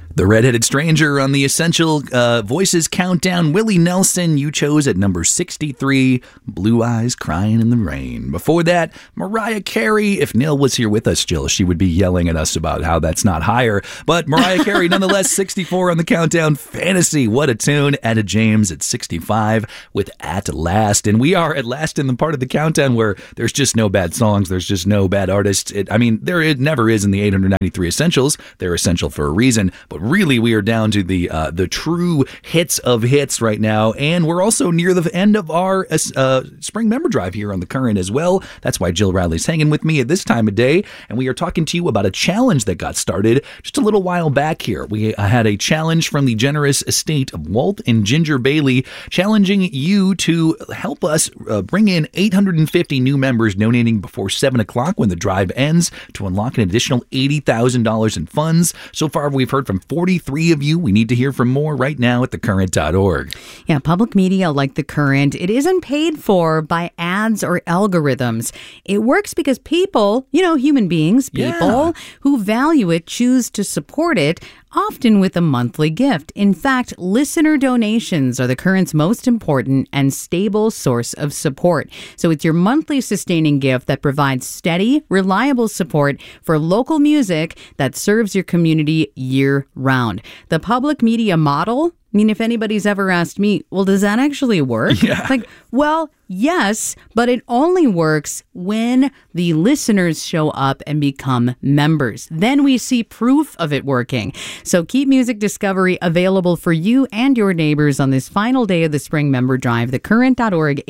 The Redheaded Stranger on the Essential Voices Countdown. Willie Nelson, you chose at number 63, Blue Eyes Crying in the Rain. Before that, Mariah Carey. If Neil was here with us, Jill, she would be yelling at us about how that's not higher. But Mariah Carey, nonetheless, 64 on the countdown. Fantasy, what a tune. Etta James at 65 with At Last. And we are at last in the part of the countdown where there's just no bad songs. There's just no bad artists. It never is in the 893 Essentials. They're essential for a reason. But really, we are down to the true hits of hits right now, and we're also near the end of our spring member drive here on The Current as well. That's why Jill Riley's hanging with me at this time of day, and we are talking to you about a challenge that got started just a little while back here. We had a challenge from the generous estate of Walt and Ginger Bailey, challenging you to help us bring in 850 new members donating before 7 o'clock when the drive ends to unlock an additional $80,000 in funds. So far, we've heard from 43 of you. We need to hear from more right now at thecurrent.org. Yeah, public media like The Current, it isn't paid for by ads or algorithms. It works because people, human beings, who value it, choose to support it, often with a monthly gift. In fact, listener donations are The Current's most important and stable source of support. So it's your monthly sustaining gift that provides steady, reliable support for local music that serves your community year-round. The public media model, if anybody's ever asked me, well, does that actually work? Yeah. Well, yes, but it only works when the listeners show up and become members. Then we see proof of it working. So keep music discovery available for you and your neighbors on this final day of the spring member drive. Thecurrent.org,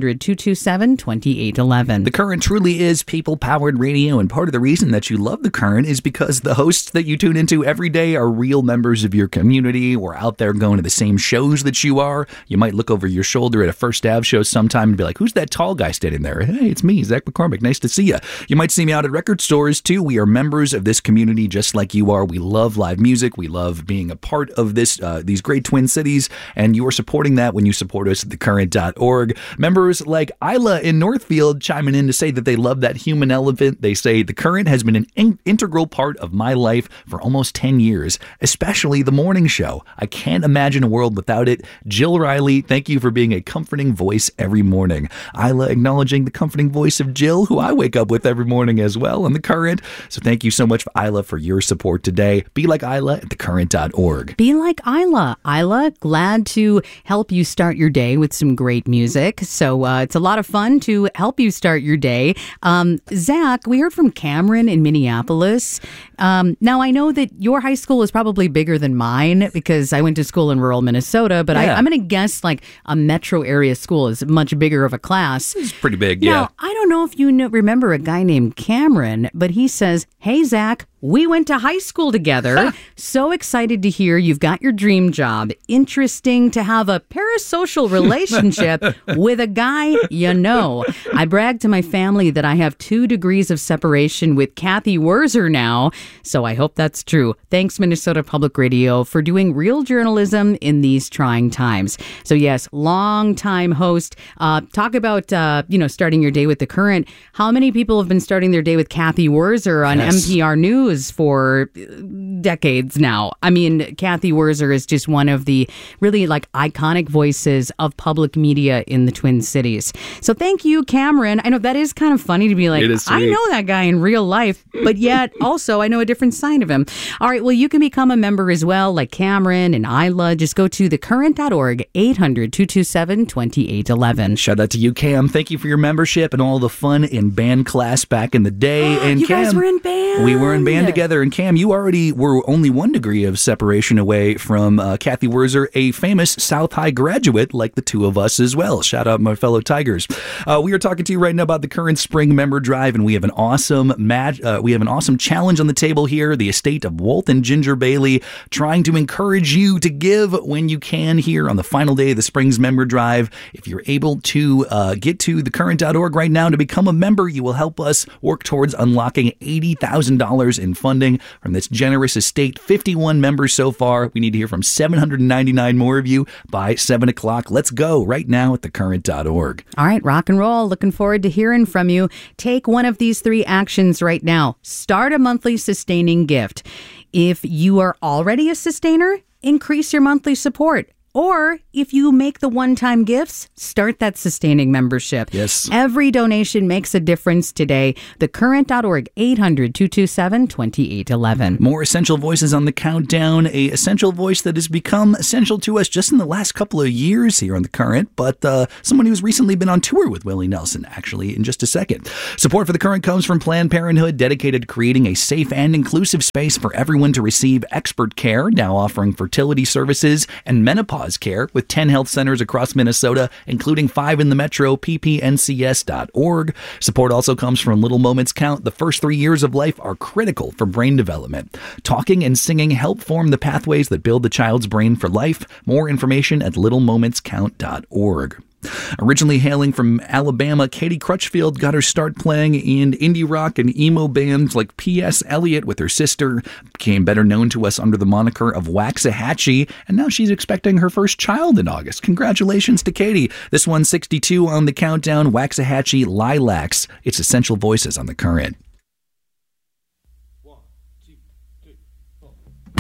800-227-2811. The Current truly is people-powered radio, and part of the reason that you love The Current is because the hosts that you tune into every day are real members of your community or out there going to the same shows that you are. You might look over your shoulder at a First Ave show sometime and be like, who's that tall guy standing there? Hey, it's me, Zach McCormick. Nice to see you. You might see me out at record stores too. We are members of this community just like you are. We love live music. We love being a part of this these great Twin Cities, and you are supporting that when you support us at thecurrent.org. Members like Isla in Northfield chiming in to say that they love that human elephant. They say, The Current has been an integral part of my life for almost 10 years, especially the morning show. I can't imagine a world without it. Jill Riley, thank you for being a comforting voice every morning. Isla acknowledging the comforting voice of Jill, who I wake up with every morning as well on The Current. So thank you so much, Isla, for your support today. Be like Isla at thecurrent.org. Be like Isla. Isla, glad to help you start your day with some great music. So it's a lot of fun to help you start your day. Zach, we heard from Cameron in Minneapolis. Now, I know that your high school is probably bigger than mine because I went to school in rural Minnesota, but I'm going to guess like a metro area school is much bigger of a class. It's pretty big, now, I don't know if you remember a guy named Cameron, but he says, hey, Zach, we went to high school together. So excited to hear you've got your dream job. Interesting to have a parasocial relationship with a guy you know. I brag to my family that I have 2 degrees of separation with Kathy Wurzer now, so I hope that's true. Thanks, Minnesota Public Radio, for doing real journalism in these trying times. So yes, long-time host. Talk about, starting your day with The Current. How many people have been starting their day with Kathy Wurzer on NPR News for decades now? I mean, Kathy Wurzer is just one of the really iconic voices of public media in the Twin Cities. So thank you, Cameron. I know that is kind of funny to be like, I know that guy in real life, but yet also I know a different side of him. All right, well, you can become a member as well, like Cameron and Isla. Just go to thecurrent.org, 800-227-2811. Shout out to you, Cam. Thank you for your membership and all the fun in band class back in the day. And you Cam, guys were in band. We were in band together. And Cam, you already were only 1 degree of separation away from Kathy Wurzer, a famous South High graduate like the two of us as well. Shout out my fellow Tigers. We are talking to you right now about the Current Spring Member Drive, and we have an awesome challenge on the table here. The estate of Walt and Ginger Bailey trying to encourage you to give when you can here on the final day of the Spring's Member Drive. If you're able to get to thecurrent.org right now to become a member, you will help us work towards unlocking $80,000 in funding from this generous estate. 51 members so far. We need to hear from 799 more of you by 7 o'clock. Let's go right now at thecurrent.org. All right, rock and roll. Looking forward to hearing from you. Take one of these 3 actions right now. Start a monthly sustaining gift. If you are already a sustainer, increase your monthly support. Or if you make the one-time gifts, start that sustaining membership. Yes. Every donation makes a difference today. TheCurrent.org, 800-227-2811. More essential voices on the countdown. A essential voice that has become essential to us just in the last couple of years here on The Current, but someone who's recently been on tour with Willie Nelson, actually, in just a second. Support for The Current comes from Planned Parenthood, dedicated to creating a safe and inclusive space for everyone to receive expert care, now offering fertility services and menopause care with 10 health centers across Minnesota, including 5 in the metro, ppncs.org. Support also comes from Little Moments Count. The first 3 years of life are critical for brain development. Talking and singing help form the pathways that build the child's brain for life. More information at littlemomentscount.org. Originally hailing from Alabama, Katie Crutchfield got her start playing in indie rock and emo bands like P.S. Eliot with her sister, became better known to us under the moniker of Waxahachie, and now she's expecting her first child in August. Congratulations to Katie. This one's 62 on the countdown, Waxahachie Lilacs. It's Essential Voices on The Current.